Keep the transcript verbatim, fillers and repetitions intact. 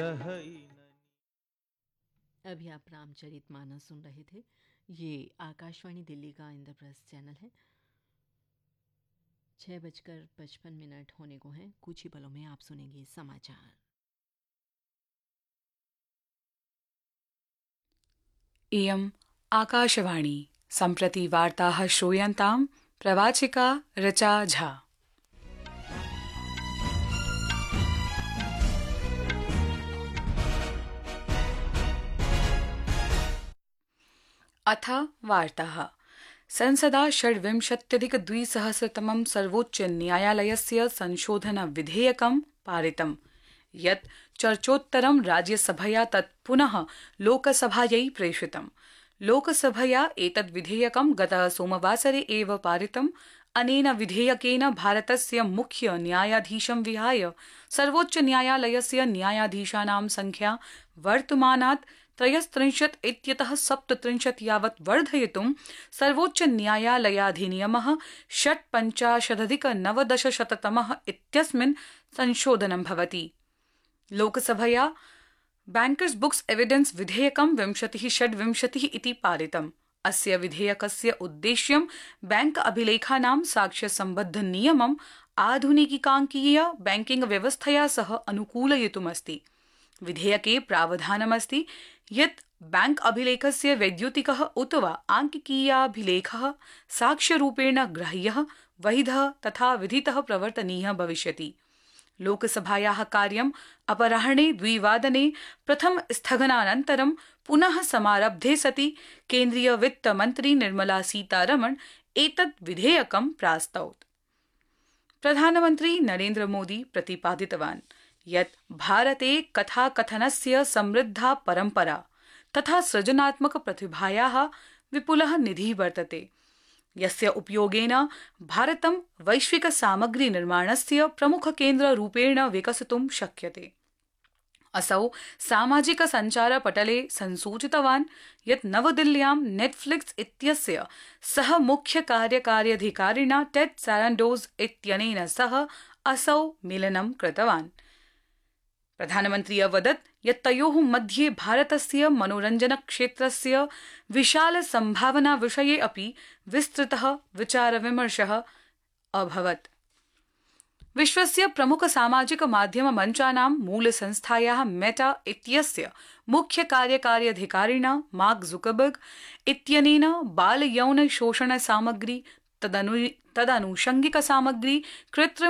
अभी आप रामचरितमानस सुन रहे थे। ये आकाशवाणी दिल्ली का इंद्रप्रस्थ चैनल है। छः बजकर पचपन मिनट होने को हैं। कुछ ही पलों में आप सुनेंगे समाचार। इयम् आकाशवाणी। सम्प्रति वार्ताः श्रूयन्ताम्। प्रवाचिका ऋचा झा। अथ वार्ताः। संसदा षड्विंशत्यधिकद्विसहस्रतमं सर्वोच्च न्यायालयस्य संशोधन विधेयकं पारितम्, यत् चर्चोत्तरं राज्यसभया तत् पुनः लोकसभायै प्रेषितम्। लोकसभया एतद् विधेयकं गत सोमवासरे एव पारितम्। अनेन विधेयकेन भारतस्य मुख्य न्यायाधीशं विहाय सर्वोच्च न्यायालयस्य न्यायाधीशानां संख्या वर्तमानात् त्रयस्त्रिंशत् इत्यतः सप्तत्रिंशत् यावत् वर्धयितुं सर्वोच्च न्यायालयाधिनियमः षट्पञ्चाशदधिक नवदशशततमः इत्यस्मिन् संशोधनं भवति। लोकसभया बैंकर्स बुक्स एविडेंस विधेयकं विंशतिः षड्विंशतिः इति पारितम्। अस्य विधेयकस्य उद्देश्यं बैंक अभिलेखानां साक्ष्य सम्बद्ध नियमम् आधुनिकीकाङ्कीय बैंकिंग व्यवस्थया सह अनुकूलयितुमस्ति। विधेयके प्रावधानमस्ति यत् बैंक अभिलेखस्य वैद्युतिकः उत वा आङ्किकीयाभिलेखः साक्ष्यरूपेण ग्राह्यः, वैधः तथा विधितः प्रवर्तनीयः भविष्यति। लोकसभायाः कार्यम् अपराह्णे द्विवादने प्रथम स्थगनानन्तरं पुनः समारब्धे सति केन्द्रीय वित्त मन्त्री निर्मला सीतारमण एतद् विधेयकं प्रास्तौत्। प्रधानमन्त्री नरेन्द्र मोदी प्रतिपादितवान् यत् भारते कथाकथनस्य समृद्धा परम्परा तथा सृजनात्मक प्रतिभायाः विपुलः निधिः वर्तते, यस्य उपयोगेन भारतं वैश्विक सामग्री निर्माणस्य प्रमुख केन्द्ररूपेण विकसितुं शक्यते। असौ सामाजिक संचार पटले संसूचितवान् यत् नवदिल्ल्यां नेटफ्लिक्स इत्यस्य सह मुख्य कार्यकार्यधिकारिणा टेड सैरंडोज इत्यनेन सह असौ मेलनं कृतवान्। प्रधानमन्त्री अवदत् यत् तयोः मध्ये भारतस्य मनोरञ्जन क्षेत्रस्य विशाल सम्भावना विषये अपि विस्तृतः विचारविमर्शः अभवत्। विश्वस्य प्रमुख सामाजिक माध्यम मञ्चानां मूलसंस्थायाः मेटा इत्यस्य मुख्य कार्यकार्यधिकारिणा मार्क जुकरबर्ग इत्यनेन बाल यौन शोषण सामग्री तदनु तदनुषंगिक सामग्री कृत्रिम